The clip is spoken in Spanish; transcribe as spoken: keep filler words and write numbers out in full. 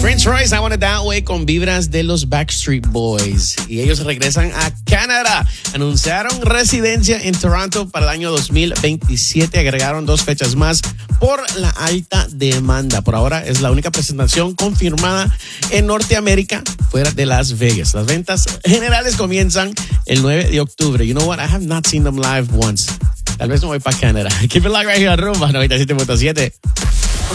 Prince Royce, I Want It That Way, con vibras de los Backstreet Boys. Y ellos regresan a Canadá. Anunciaron residencia en Toronto para el año dos mil veintisiete. Agregaron dos fechas más por la alta demanda. Por ahora es la única presentación confirmada en Norteamérica fuera de Las Vegas. Las ventas generales comienzan el nueve de octubre. You know what? I have not seen them live once. Tal vez no voy para Canadá. Keep it locked right here on Rumba noventa y siete punto siete.